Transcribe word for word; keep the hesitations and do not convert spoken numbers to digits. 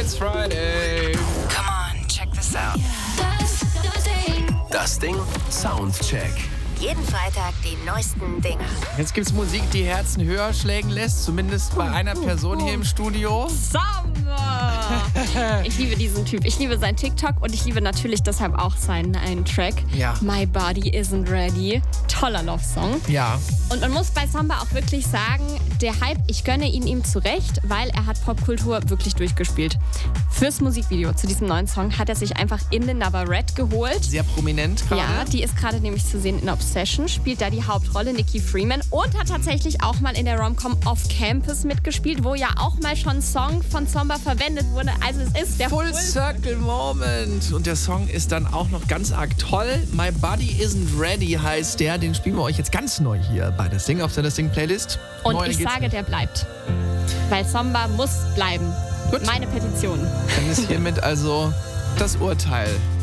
It's Friday. Come on, check this out. Das Ding Soundcheck. Jeden Freitag die neuesten Dinger. Jetzt gibt's Musik, die Herzen höher schlägen lässt, zumindest bei einer Person hier im Studio. Samba! Ich liebe diesen Typ. Ich liebe sein TikTok und ich liebe natürlich deshalb auch seinen einen Track. Ja. My Body Isn't Ready. Toller Love-Song. Ja. Und man muss bei Samba auch wirklich sagen, der Hype, ich gönne ihn ihm zurecht, weil er hat Popkultur wirklich durchgespielt. Fürs Musikvideo zu diesem neuen Song hat er sich einfach Indy Navarrete geholt. Sehr prominent gerade. Ja, die ist gerade nämlich zu sehen in Obsession, spielt da die Hauptrolle, Nikki Freeman, und hat tatsächlich auch mal in der Rom-Com Off Campus mitgespielt, wo ja auch mal schon ein Song von Samba verwendet wurde. Also es ist der Full Full Circle Moment. Und der Song ist dann auch noch ganz arg toll. My Body Isn't Ready heißt der. Den spielen wir euch jetzt ganz neu hier bei der Sing auf der Sing Playlist. Und Neu ich geht's sage, nicht. der bleibt. Weil Samba muss bleiben. Gut. Meine Petition. Dann ist hiermit also das Urteil